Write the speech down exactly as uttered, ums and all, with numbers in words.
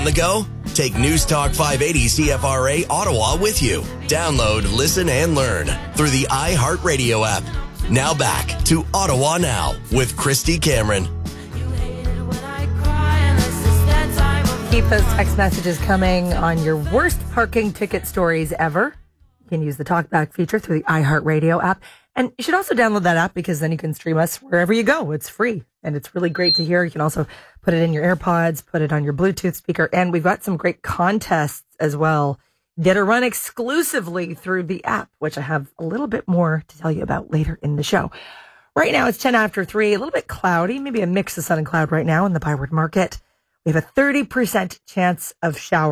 the go? Take News Talk five eighty C F R A Ottawa with you. Download, listen, and learn through the iHeartRadio app. Now back to Ottawa Now with Christy Cameron. Keep those text messages coming on your worst parking ticket stories ever. You can use the TalkBack feature through the iHeartRadio app. And you should also download that app because then you can stream us wherever you go. It's free and it's really great to hear. You can also put it in your AirPods, put it on your Bluetooth speaker. And we've got some great contests as well that are run exclusively through the app, which I have a little bit more to tell you about later in the show. Right now it's ten after three, a little bit cloudy, maybe a mix of sun and cloud right now in the Byward Market. We have a thirty percent chance of showers.